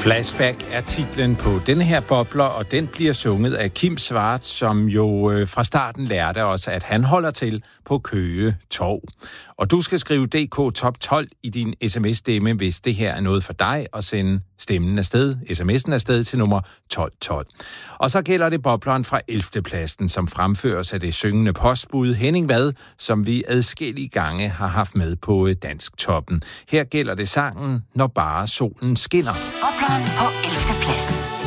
Flashback er titlen på denne her bobler, og den bliver sunget af Kim Svart, som jo fra starten lærte os, at han holder til på Køge Torv. Og du skal skrive DK Top 12 i din sms-stemme, hvis det her er noget for dig, og sende stemmen afsted, sms'en afsted til nummer 1212. Og så gælder det bobleren fra 11. pladsen, som fremføres af det syngende postbud Henning Vad, som vi adskillige gange har haft med på Dansk Toppen. Her gælder det sangen Når bare solen skinner. Bobleren på 11. pladsen.